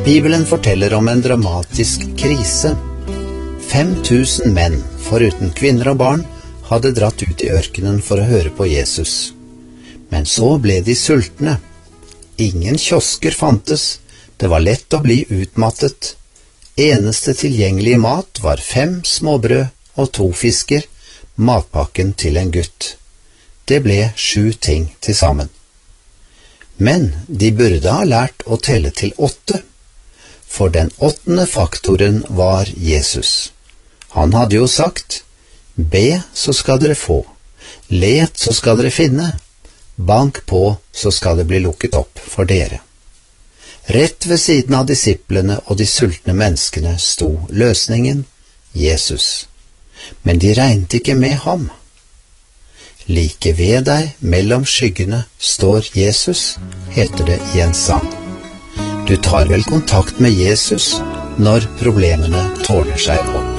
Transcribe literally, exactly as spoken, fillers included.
Bibelen forteller om en dramatisk krise. Fem tusen menn, foruten kvinner og barn, hadde dratt ut i ørkenen for å høre på Jesus. Men så ble de sultne. Ingen kiosker fantes, det var lett å bli utmattet. Eneste tilgjengelige mat var fem småbrød og to fisker, matpakken til en gutt. Det ble sju ting til sammen. Men de burde ha lært å telle til åtte, for den åttende faktoren var Jesus. Han hadde jo sagt, be så skal dere få, let så skal dere finne, bank på så skal det bli lukket opp for dere. Rett ved siden av disiplene og de sultne menneskene sto løsningen, Jesus. Men de regnet ikke med ham. Like ved deg, mellom skyggene, står Jesus, heter det i en sang. Du tar vel kontakt med Jesus når problemene tårner seg opp.